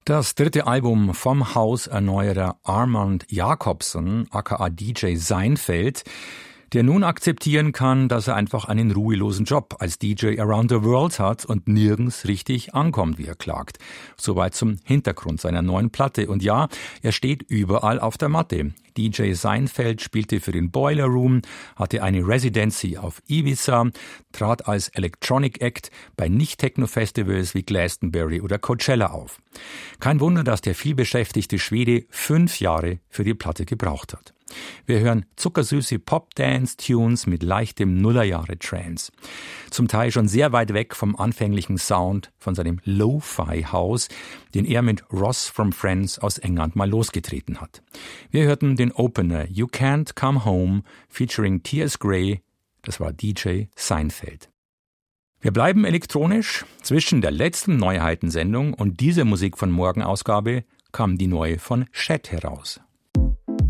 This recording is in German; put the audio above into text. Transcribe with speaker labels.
Speaker 1: Das dritte Album vom Hauserneuerer Armand Jacobson, aka DJ Seinfeld, der nun akzeptieren kann, dass er einfach einen ruhelosen Job als DJ around the world hat und nirgends richtig ankommt, wie er klagt. Soweit zum Hintergrund seiner neuen Platte. Und ja, er steht überall auf der Matte. DJ Seinfeld spielte für den Boiler Room, hatte eine Residency auf Ibiza, trat als Electronic Act bei Nicht-Techno-Festivals wie Glastonbury oder Coachella auf. Kein Wunder, dass der vielbeschäftigte Schwede 5 Jahre für die Platte gebraucht hat. Wir hören zuckersüße Pop-Dance-Tunes mit leichtem Nullerjahre-Trance. Zum Teil schon sehr weit weg vom anfänglichen Sound von seinem Lo-Fi-House, den er mit Ross from Friends aus England mal losgetreten hat. Wir hörten den Opener You Can't Come Home featuring T.S. Gray, das war DJ Seinfeld. Wir bleiben elektronisch. Zwischen der letzten Neuheitensendung und dieser Musik von Morgen Ausgabe kam die neue von Chet heraus.